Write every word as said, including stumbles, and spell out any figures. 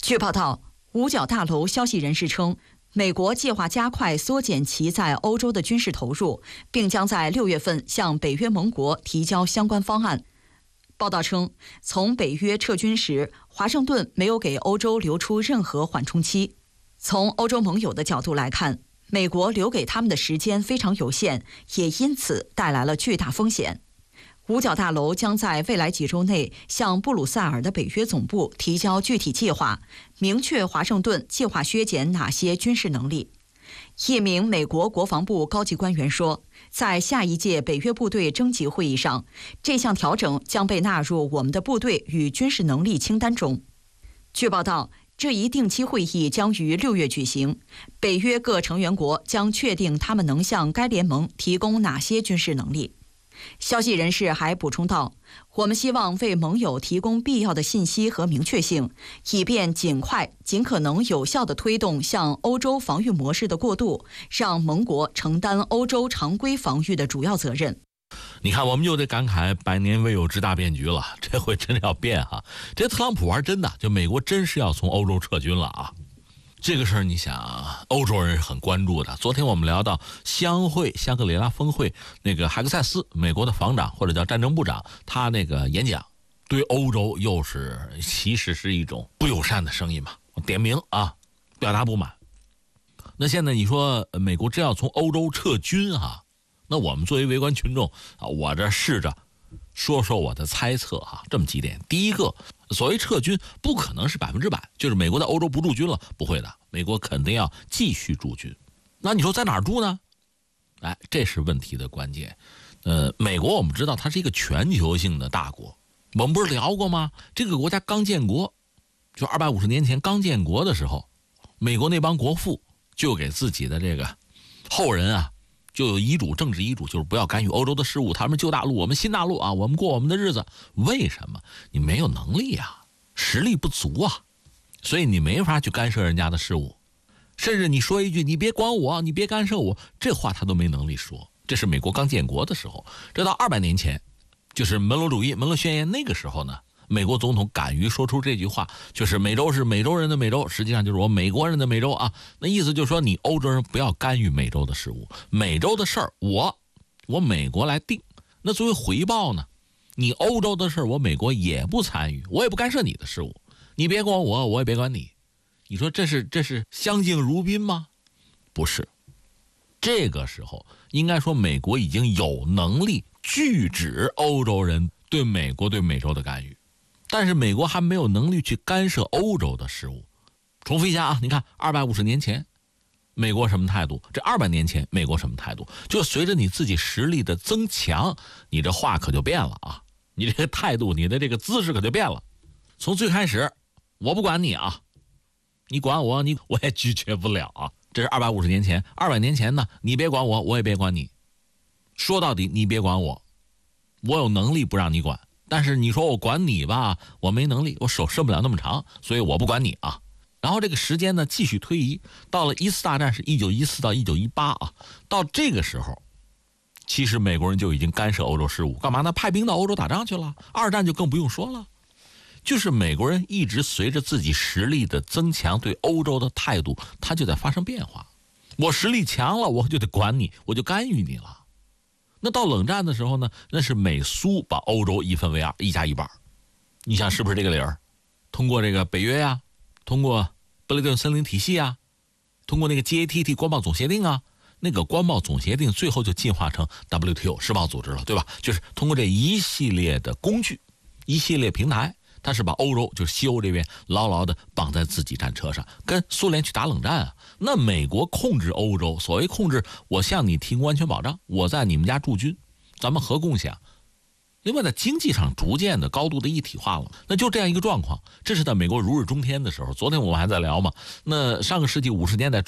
据报道，五角大楼消息人士称，美国计划加快缩减其在欧洲的军事投入，并将在六月份向北约盟国提交相关方案。报道称，从北约撤军时，华盛顿没有给欧洲留出任何缓冲期。从欧洲盟友的角度来看，美国留给他们的时间非常有限，也因此带来了巨大风险。五角大楼将在未来几周内向布鲁塞尔的北约总部提交具体计划，明确华盛顿计划削减哪些军事能力。一名美国国防部高级官员说，在下一届北约部队征集会议上，这项调整将被纳入我们的部队与军事能力清单中。据报道，这一定期会议将于六月举行，北约各成员国将确定他们能向该联盟提供哪些军事能力。消息人士还补充道，我们希望为盟友提供必要的信息和明确性，以便尽快、尽可能有效地推动向欧洲防御模式的过渡，让盟国承担欧洲常规防御的主要责任。 你看，我们又得感慨百年未有之大变局了，这回真的要变哈！这特朗普玩真的，就美国真是要从欧洲撤军了啊！这个事儿，你想，欧洲人是很关注的。昨天我们聊到香会、香格里拉峰会，那个海克塞斯，美国的防长或者叫战争部长，他那个演讲，对欧洲又是其实是一种不友善的声音嘛，点名啊，表达不满。那现在你说美国真要从欧洲撤军啊，那我们作为围观群众啊，我这试着说说我的猜测哈，这么几点。第一个，所谓撤军不可能是百分之百，就是美国在欧洲不驻军了，不会的，美国肯定要继续驻军。那你说在哪儿驻呢？哎，这是问题的关键。呃，美国我们知道它是一个全球性的大国，我们不是聊过吗？这个国家刚建国，就二百五十年前刚建国的时候，美国那帮国父就给自己的这个后人啊，就有遗嘱，政治遗嘱，就是不要干预欧洲的事务，他们旧大陆，我们新大陆啊，我们过我们的日子。为什么？你没有能力啊，实力不足啊，所以你没法去干涉人家的事务。甚至你说一句你别管我，你别干涉我，这话他都没能力说。这是美国刚建国的时候。这到二百年前，就是门罗主义、门罗宣言那个时候呢，美国总统敢于说出这句话，就是美洲是美洲人的美洲，实际上就是我美国人的美洲啊。那意思就是说，你欧洲人不要干预美洲的事务，美洲的事儿我我美国来定。那作为回报呢，你欧洲的事儿我美国也不参与，我也不干涉你的事务，你别管我，我也别管你。你说这是这是相敬如宾吗？不是。这个时候应该说美国已经有能力拒止欧洲人对美国对美洲的干预，但是美国还没有能力去干涉欧洲的事务。重复一下啊，你看二百五十年前美国什么态度，这二百年前美国什么态度，就随着你自己实力的增强，你这话可就变了啊，你这个态度，你的这个姿势可就变了。从最开始我不管你啊，你管我你我也拒绝不了啊，这是二百五十年前。二百年前呢，你别管我，我也别管你。说到底，你别管我，我有能力不让你管，但是你说我管你吧，我没能力，我手伸不了那么长，所以我不管你啊。然后这个时间呢继续推移，到了一次大战是一九一四到一九一八啊，到这个时候，其实美国人就已经干涉欧洲事务，干嘛呢？派兵到欧洲打仗去了。二战就更不用说了。就是美国人一直随着自己实力的增强，对欧洲的态度它就在发生变化。我实力强了，我就得管你，我就干预你了。那到冷战的时候呢，那是美苏把欧洲一分为二，一加一半。你想是不是这个理儿？通过这个北约呀、啊，通过布雷顿森林体系啊，通过那个 G A T T 关贸总协定啊，那个关贸总协定最后就进化成 W T O 世贸组织了，对吧？就是通过这一系列的工具，一系列平台，它是把欧洲，就是西欧这边牢牢的绑在自己战车上，跟苏联去打冷战啊。那美国控制欧洲，所谓控制，我向你提供安全保障，我在你们家驻军，咱们核共享。另外在经济上逐渐的高度的一体化了，那就这样一个状况。这是在美国如日中天的时候。昨天我们还在聊嘛，那上个世纪五十年代